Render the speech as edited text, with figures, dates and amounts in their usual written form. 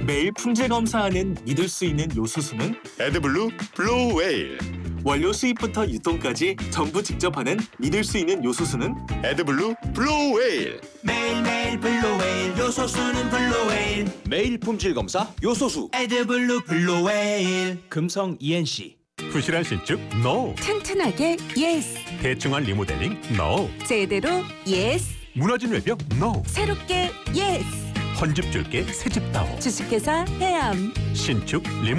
매일 품질 검사하는 믿을 수 있는 요소수는 에드블루 블루 웨일. 원료 수입부터 유통까지 전부 직접 하는 믿을 수 있는 요소수는 에드블루 블루 웨일. 매일매일 블루웨일 요소수는 블루웨일 매일 품질 검사 요소수. 에드블루 블루웨일 금성 ENC. 부실한 신축 NO. 튼튼하게 예스. 대충한 리모델링 NO. 제대로 예스. 무너진 외벽 NO. 새롭게 예스. 헌집 줄게 새집다오. 주식회사 해암. 신축